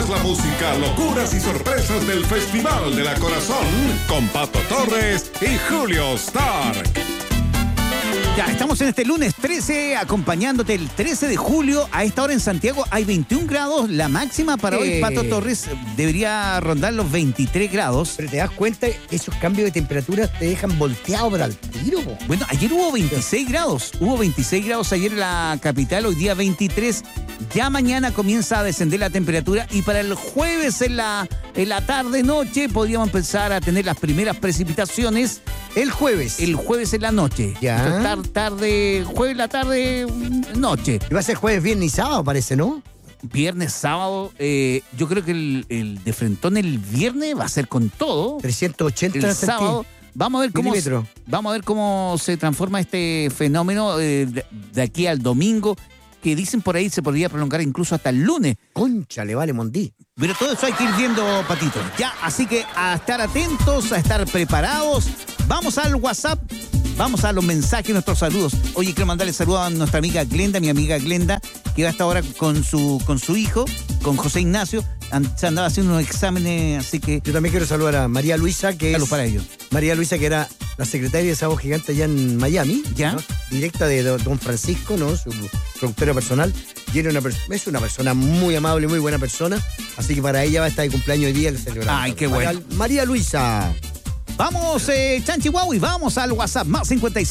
es la música, locuras y sorpresas del Festival de la Corazón con Pato Torres y Julio Stark. Ya, estamos en este lunes 13, acompañándote el 13 de julio. A esta hora en Santiago hay 21 grados. La máxima para hoy, Pato Torres, debería rondar los 23 grados. Pero te das cuenta, esos cambios de temperatura te dejan volteado para el tiro, po. Bueno, ayer hubo 26 grados. Hubo 26 grados ayer en la capital, hoy día 23. Ya mañana comienza a descender la temperatura y para el jueves en la tarde-noche podríamos empezar a tener las primeras precipitaciones. El jueves en la noche. Ya. Jueves la tarde, noche. Y va a ser jueves, viernes y sábado, parece, ¿no? Viernes, sábado. Yo creo que el de frentón el viernes va a ser con todo. 380 El sábado. Vamos a ver cómo se transforma este fenómeno de aquí al domingo, que dicen por ahí se podría prolongar incluso hasta el lunes. Concha, le vale Mondí. Pero todo eso hay que ir viendo, Patito. Ya, así que a estar atentos, a estar preparados. Vamos al WhatsApp, vamos a los mensajes, nuestros saludos. Oye, quiero mandarle saludos a nuestra amiga Glenda, mi amiga Glenda, que va hasta ahora con su hijo, con José Ignacio. Se andaba haciendo unos exámenes, así que... Yo también quiero saludar a María Luisa, que Saludos para ellos. María Luisa, que era la secretaria de esa voz gigante allá en Miami. ¿Ya? ¿No? Directa de Don Francisco, ¿no? Su productora personal. Y es una persona muy amable, muy buena persona. Así que para ella va a estar de cumpleaños hoy día. Ay, qué bueno. María Luisa. Vamos, Chanchi Huawei, vamos al WhatsApp, más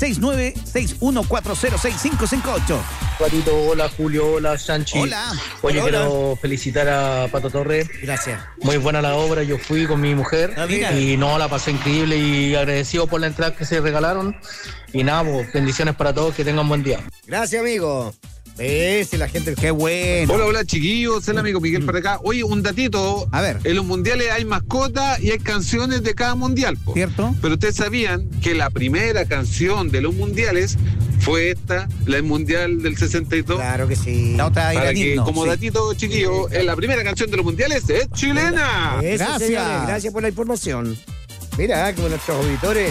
569-61406558. Patito, hola Julio, hola Chanchi. Hola. Oye, Hola. quiero felicitar a Pato Torres. Gracias. Muy buena la obra, yo fui con mi mujer mira. y no, la pasé increíble y agradecido por la entrada que se regalaron. Y nada, pues, bendiciones para todos, que tengan buen día. Gracias, amigo. ¿Ves? La gente... Qué bueno. Hola chiquillos, el amigo Miguel para acá. Oye, un datito. A ver. En los mundiales hay mascotas y hay canciones de cada mundial, po. ¿Cierto? Pero ustedes sabían que la primera canción de los mundiales fue esta, la del mundial del 62. Claro que sí. La otra era Para el que, himno, como sí. datito chiquillo, la primera canción de los mundiales es chilena. Eso, Gracias. señores, gracias por la información. Mira, como nuestros auditores.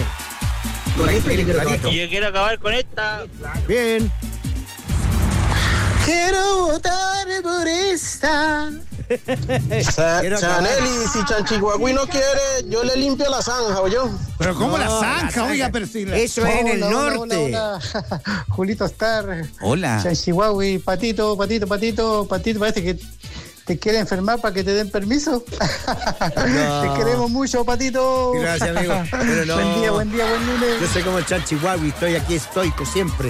Yo quiero acabar con esta. Bien. Quiero votar por esta. Quiero acabar. Chaneli, si Chanchihuahua no quiere, yo le limpio la zanja, ¿o yo? Pero ¿cómo No, la zanja? zanja. Oiga, pero si la... Eso es en el Hola, norte. hola, hola. Julito Star, Hola. Chanchihuahua, Patito, parece que te quiere enfermar para que te den permiso. Te queremos mucho, Patito. Gracias, amigo. Pero no. Buen día, buen lunes. Yo soy como el Chanchihuahua, estoy aquí estoico siempre.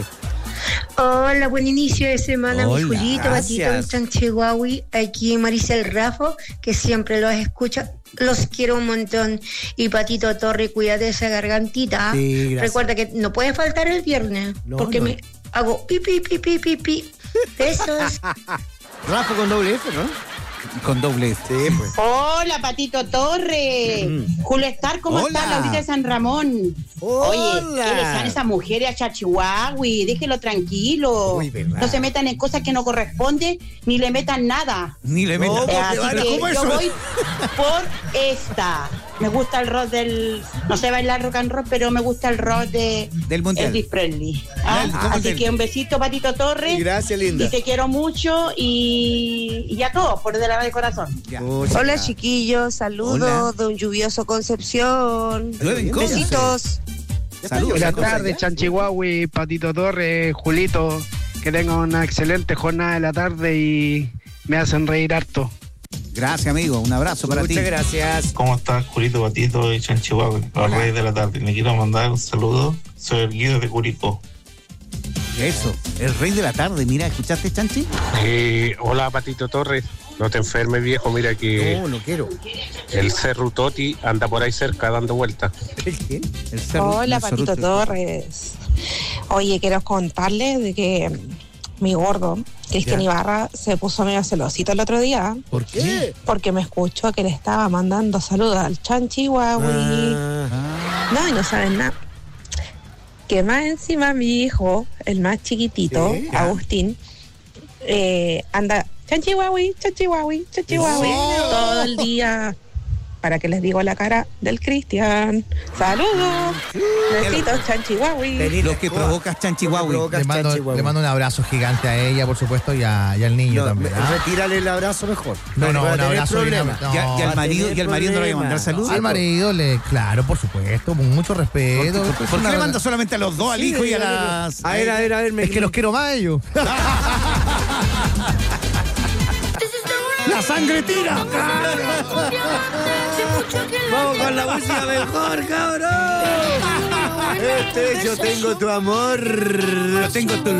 Hola, buen inicio de semana, Hola, mi Julito, gracias. Patito, Chanchihuahua, aquí Maricel Rafo, que siempre los escucha, los quiero un montón. Y Patito Torre, cuídate de esa gargantita. Sí, gracias. Recuerda que no puede faltar el viernes, No, porque no. me hago pipi, pipi, pipi. Besos. Rafa con doble F, ¿no? Con doble F. Sí, pues. Hola, Patito Torre. Julio Star, ¿cómo Hola. estás? Laurita de San Ramón. Oye, Hola. ¿qué le salen esas mujeres a Chachihuahua? Déjelo tranquilo. Uy, verdad. No se metan en cosas que no corresponden, ni le metan nada. Ni le metas. No, porque Así van a- que ¿cómo yo eso? voy por esta. Me gusta el rock del... No sé bailar rock and roll, pero me gusta el rock Del mundial. Elvis Presley. ¿Ah? ¿Cómo Así del- que un besito, Patito Torre. Gracias, linda. Y te quiero mucho y a todos, por de la de corazón. Ya. Hola chiquillos, saludos Hola. de un lluvioso Concepción. Llueve en Conce. Besitos. Saludos. Buenas saludos. tardes, Chanchihuahua, Patito Torres, Julito. Que tengan una excelente jornada de la tarde y me hacen reír harto. Gracias, amigo. Un abrazo para ti. Muchas gracias. ¿Cómo estás, Julito, Patito y Chanchihuahua? Los reyes de la tarde. Le quiero mandar un saludo. Soy el Guido de Curicó. Eso, el rey de la tarde. Mira, ¿escuchaste, Chanchi? Hola, Patito Torres. No te enfermes, viejo. Mira que No cerro el Cerro Toti anda por ahí cerca dando vueltas. ¿El qué? El cerro- Hola el Patito cerrucho. Torres. Oye, quiero contarles de que mi gordo, Cristian Ya. Ibarra, se puso medio celosito el otro día ¿Por qué? porque me escuchó que le estaba mandando saludos al Chanchihuahua. Ah, No, y no saben nada. Que más encima mi hijo, el más chiquitito, Sí, ya. Agustín, anda Chanchihuahua, Chanchihuahua, Chanchihuahua, ¿En serio? todo el día ¿Para qué les digo la cara del Cristian? ¡Saludos! Besitos, chanchihuahui. Lo que provocas chanchihuahui. Le mando un abrazo gigante a ella, por supuesto, y al niño también. Retírale el abrazo mejor. No, un abrazo. Y al marido no le voy a mandar saludos. Al marido, claro, por supuesto, con mucho respeto. ¿Por qué le manda solamente a los dos, al hijo y a las...? A ver. Es que los quiero más a ellos. ¡La sangre tira! Vamos con la música mejor, cabrón. Yo tengo tu amor. Yo tengo tu